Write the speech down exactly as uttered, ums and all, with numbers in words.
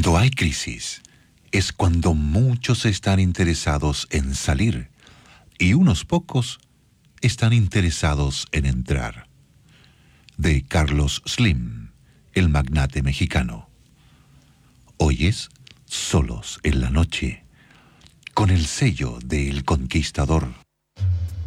Cuando hay crisis, es cuando muchos están interesados en salir y unos pocos están interesados en entrar. De Carlos Slim, el magnate mexicano. Oyes Solos en la Noche, con el sello de El Conquistador.